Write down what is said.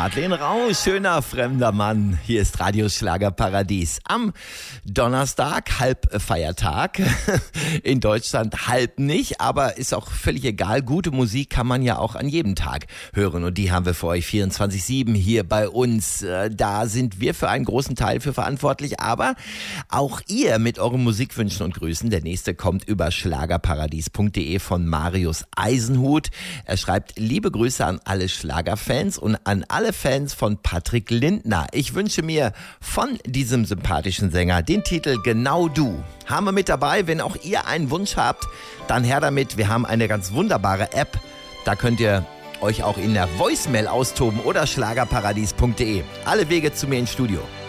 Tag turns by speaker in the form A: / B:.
A: Madeleine Rausch, schöner fremder Mann. Hier ist Radio Schlagerparadies. Am Donnerstag, Halbfeiertag. In Deutschland halb nicht, aber ist auch völlig egal. Gute Musik kann man ja auch an jedem Tag hören. Und die haben wir für euch 24/7 hier bei uns. Da sind wir für einen großen Teil für verantwortlich. Aber auch ihr mit euren Musikwünschen und Grüßen. Der nächste kommt über schlagerparadies.de von Marius Eisenhut. Er schreibt: Liebe Grüße an alle Schlagerfans und an alle Fans von Patrick Lindner. Ich wünsche mir von diesem sympathischen Sänger den Titel Genau Du. Haben wir mit dabei. Wenn auch ihr einen Wunsch habt, dann her damit. Wir haben eine ganz wunderbare App. Da könnt ihr euch auch in der Voicemail austoben oder schlagerparadies.de. Alle Wege zu mir ins Studio.